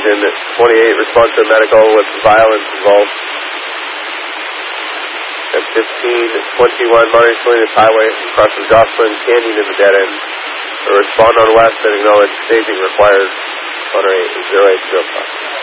station. 28, respond to medical with violence involved. At 1521, monitoring Salinas Highway, crossing Jocelyn Canyon in the dead end. Respond on west and acknowledge staging required on 0805.